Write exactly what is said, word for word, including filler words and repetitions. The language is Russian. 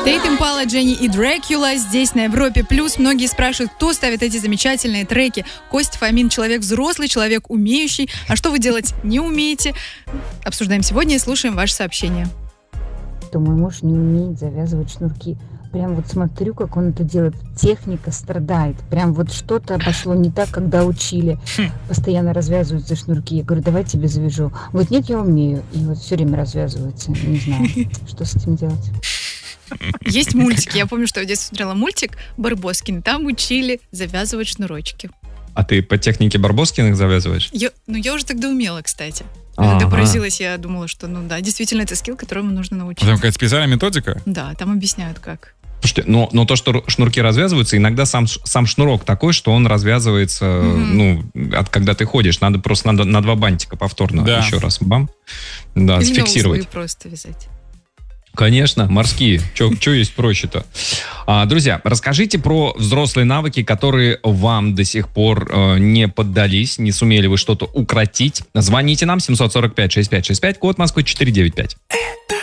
Тейт Импала, Дженни и Дракула здесь на Европе Плюс. Многие спрашивают, кто ставит эти замечательные треки. Костя Фомин, человек взрослый, человек умеющий. А что вы делать не умеете? Обсуждаем сегодня и слушаем ваши сообщения. То мой муж не умеет завязывать шнурки. Прям вот смотрю, как он это делает. Техника страдает. Прям вот что-то пошло не так, когда учили. Постоянно развязываются шнурки. Я говорю, давай тебе завяжу. Вот нет, я умею. И вот все время развязывается. Не знаю, что с этим делать. Есть мультики. Я помню, что я в детстве смотрела мультик «Барбоскины». Там учили завязывать шнурочки. А ты по технике Барбоскиных завязываешь? Я, ну, я уже тогда умела, кстати. Когда Ага. поразилась, я думала, что, ну да, действительно, это скилл, которому нужно научиться. Там какая-то специальная методика? Да, там объясняют, как. Слушайте, но, но то, что шнурки развязываются, иногда сам, сам шнурок такой, что он развязывается, mm-hmm. ну, от, когда ты ходишь. Надо просто на, на два бантика повторно да. еще раз бам, да, или сфиксировать. узлы просто вязать. Конечно, морские. Что есть проще-то? А, друзья, расскажите про взрослые навыки, которые вам до сих пор э, не поддались, не сумели вы что-то укротить. Звоните нам семь сорок пять шестьдесят пять шестьдесят пять, код Москвы четыреста девяносто пять.